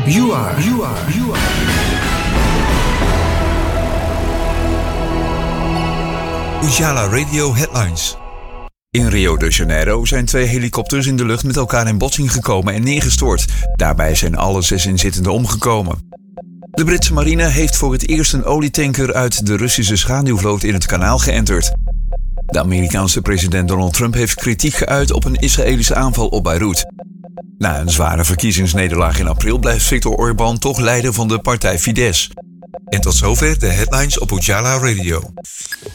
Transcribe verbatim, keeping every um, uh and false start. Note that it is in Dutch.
You are, you are, you are. Ujala Radio Headlines. In Rio de Janeiro zijn twee helikopters in de lucht met elkaar in botsing gekomen en neergestort. Daarbij zijn alle zes inzittenden omgekomen. De Britse marine heeft voor het eerst een olietanker uit de Russische schaduwvloot in het kanaal geënterd. De Amerikaanse president Donald Trump heeft kritiek geuit op een Israëlische aanval op Beirut. Na een zware verkiezingsnederlaag in april blijft Viktor Orbán toch leider van de partij Fidesz. En tot zover de headlines op Ujala Radio.